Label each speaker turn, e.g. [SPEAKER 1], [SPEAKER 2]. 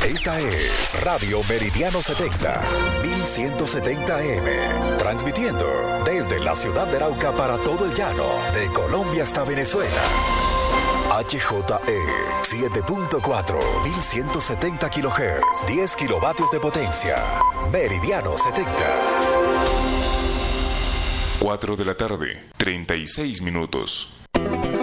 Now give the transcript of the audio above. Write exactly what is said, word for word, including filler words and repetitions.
[SPEAKER 1] Esta es Radio Meridiano setenta, mil ciento setenta A M, transmitiendo desde la ciudad de Arauca para todo el llano, de Colombia hasta Venezuela. H J E siete punto cuatro, mil ciento setenta kilohertz, diez kilovatios de potencia. Meridiano setenta.
[SPEAKER 2] cuatro de la tarde, treinta y seis minutos.